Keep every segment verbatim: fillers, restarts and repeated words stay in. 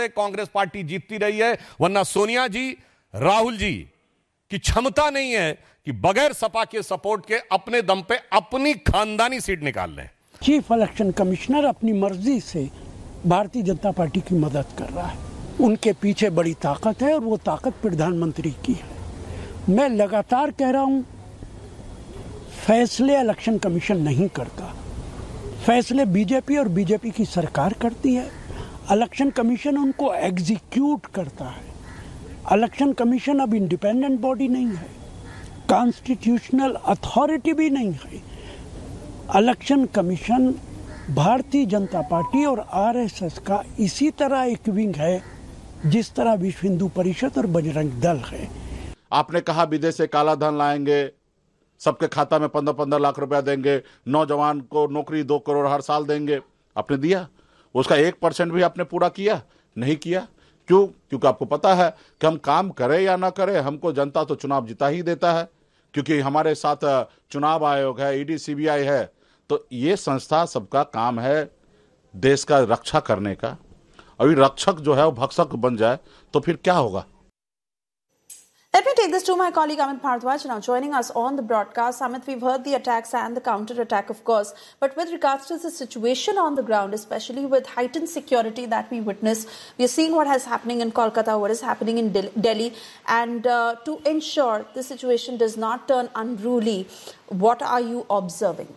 Congress party जीतती रही है, वरना सोनिया जी, राहुल जी की क्षमता नहीं है कि बगैर सपा के सपोर्ट के अपने दम पे अपनी खानदानी सीट निकाल लें। चीफ इलेक्शन कमिश्नर अपनी मर्जी से भारतीय जनता पार्टी की मदद कर रहा है। उनके पीछे बड़ी ताकत है और वो ताकत प्रधानमंत्री की है। मैं लगातार कह रहा हूं, फैसले इलेक्शन कमीशन नहीं करता, फैसले बीजेपी और बीजेपी की सरकार करती है। इलेक्शन कमीशन उनको एग्जीक्यूट करता है। इलेक्शन कमीशन अब इंडिपेंडेंट बॉडी नहीं है, कॉन्स्टिट्यूशनल अथॉरिटी भी नहीं है। Election commission Bharatiya Janata party और आरएसएस का इसी तरह एक विंग है जिस तरह विश्व हिंदू परिषद और बजरंग दल है। आपने कहा विदेश से काला धन लाएंगे, सबके खाता में पंद्रह पंद्रह लाख रुपया देंगे, नौजवान को नौकरी दो करोड़ हर साल देंगे, आपने दिया? उसका एक परसेंट भी आपने पूरा किया? नहीं किया। क्यों? क्योंकि आपको पता है कि हम काम करें या ना करें, हमको जनता तो चुनाव जिता ही देता है, क्योंकि हमारे साथ चुनाव आयोग है, ईडी सीबीआई है। तो ये संस्था सबका काम है देश का रक्षा करने का। अभी रक्षक जो है वो भक्षक बन जाए तो फिर क्या होगा? Let me take this to my colleague Amit Bharadwaj now joining us on the broadcast. Amit, we've heard the attacks and the counter-attack, of course, but with regards to the situation on the ground, especially with heightened security that we witness, we are seeing what is happening in Kolkata, what is happening in Delhi, and uh, to ensure the situation does not turn unruly, what are you observing?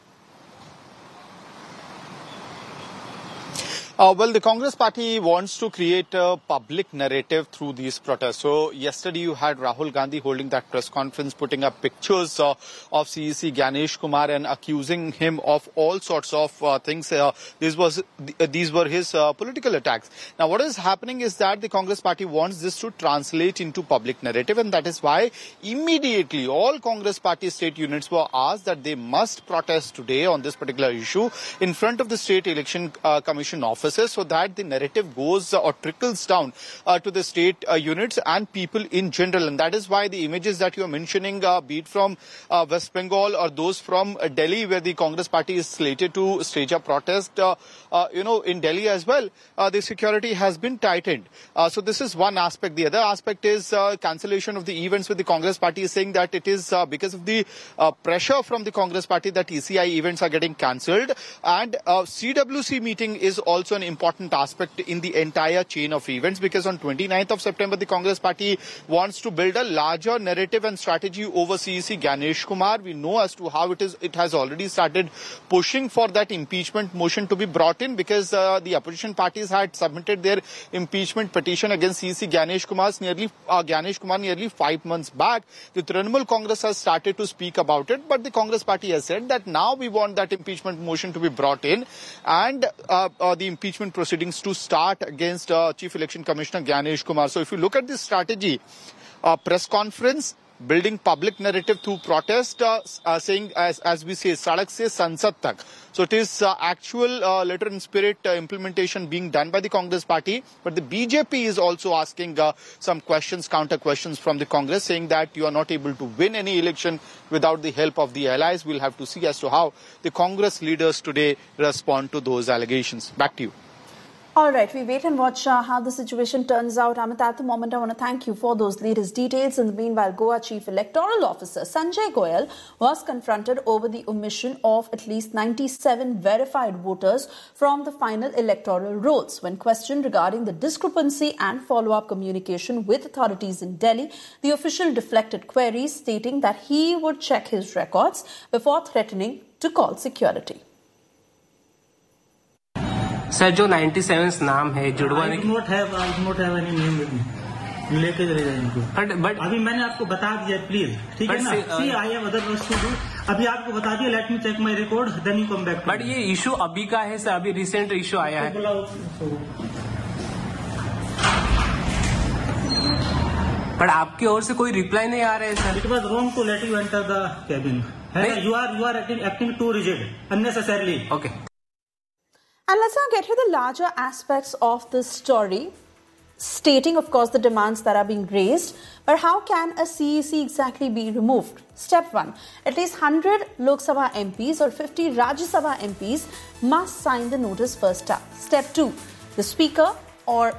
Uh, well, the Congress party wants to create a public narrative through these protests. So yesterday you had Rahul Gandhi holding that press conference, putting up pictures uh, of C E C Ganesh Kumar and accusing him of all sorts of uh, things. Uh, this was, uh, these were his uh, political attacks. Now what is happening is that the Congress party wants this to translate into public narrative, and that is why immediately all Congress party state units were asked that they must protest today on this particular issue in front of the State Election uh, Commission office, so that the narrative goes uh, or trickles down uh, to the state uh, units and people in general. And that is why the images that you are mentioning, uh, be it from uh, West Bengal or those from uh, Delhi, where the Congress party is slated to stage a protest, uh, uh, you know, in Delhi as well, uh, the security has been tightened. Uh, so this is one aspect. The other aspect is uh, cancellation of the events, with the Congress party is saying that it is uh, because of the uh, pressure from the Congress party that E C I events are getting cancelled. And uh, C W C meeting is also an important aspect in the entire chain of events, because on twenty-ninth of September the Congress party wants to build a larger narrative and strategy over C E C Ganesh Kumar. We know as to how it is. It has already started pushing for that impeachment motion to be brought in, because uh, the opposition parties had submitted their impeachment petition against C E C Ganesh Kumar nearly uh, Ganesh Kumar nearly five months back. The Trinamool Congress has started to speak about it, but the Congress party has said that now we want that impeachment motion to be brought in, and uh, uh, the impeachment proceedings to start against uh, Chief Election Commissioner Ganesh Kumar. So if you look at this strategy, uh, press conference, building public narrative through protest, uh, uh, saying, as, as we say, Sadak se Sansad tak. So it is uh, actual uh, letter and spirit uh, implementation being done by the Congress party. But the B J P is also asking uh, some questions, counter questions from the Congress, saying that you are not able to win any election without the help of the allies. We'll have to see as to how the Congress leaders today respond to those allegations. Back to you. All right, we wait and watch uh, how the situation turns out. Amit, at the moment, I want to thank you for those latest details. In the meanwhile, Goa Chief Electoral Officer Sanjay Goyal was confronted over the omission of at least ninety-seven verified voters from the final electoral rolls. When questioned regarding the discrepancy and follow-up communication with authorities in Delhi, the official deflected queries, stating that he would check his records before threatening to call security. Sir जो सत्तानवे नाम है जुड़वाने की note है note है नहीं name with me लेके चले जाए इनको बट बट अभी मैंने आपको बता दिया प्लीज ठीक है ना सी I have other work to do अभी आपको बता दिया let me check my record then you come back but ये इशू अभी का है सर अभी रिसेंट इशू आया है बट आपकी ओर से कोई रिप्लाई नहीं आ रहा है sir it was wrong to let you enter the cabin you are you are acting to rigid unnecessarily okay. And let's now get to the larger aspects of this story, stating, of course, the demands that are being raised. But how can a C E C exactly be removed? Step one, at least one hundred Lok Sabha M Ps or fifty Rajya Sabha M Ps must sign the notice first up. Step two, the Speaker or